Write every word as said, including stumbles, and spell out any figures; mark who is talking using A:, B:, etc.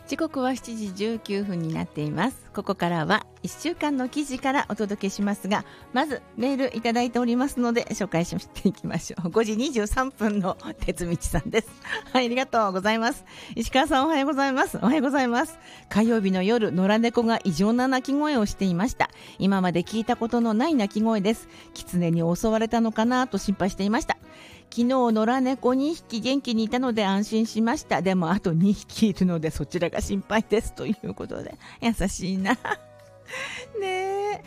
A: 時刻はしちじじゅうきゅうふんになっています。ここからはいっしゅうかんの記事からお届けしますが、まずメールいただいておりますので紹介していきましょう。ごじにじゅうさんぷんの鉄道さんです。はい、ありがとうございます。石川さん、おはようございます。おはようございます。火曜日の夜、野良猫が異常な鳴き声をしていました。今まで聞いたことのない鳴き声です。狐に襲われたのかなと心配していました。昨日野良猫にひき元気にいたので安心しました。でもあとにひきいるのでそちらが心配ですということで、優しいなねえ。